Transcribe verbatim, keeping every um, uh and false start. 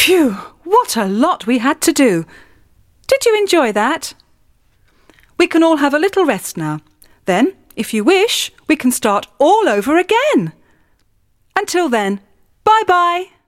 Phew, what a lot we had to do. Did you enjoy that? We can all have a little rest now. Then, if you wish, we can start all over again. Until then, bye-bye.